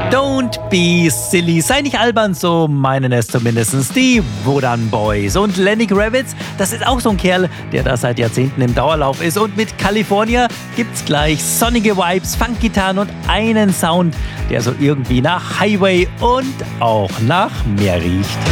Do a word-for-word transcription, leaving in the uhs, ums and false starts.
Don't be silly, sei nicht albern, so meinen es zumindest die Wodan Boys. Und Lenny Kravitz, das ist auch so ein Kerl, der da seit Jahrzehnten im Dauerlauf ist. Und mit California gibt's gleich sonnige Vibes, Funkgitarren und einen Sound, der so irgendwie nach Highway und auch nach Meer riecht.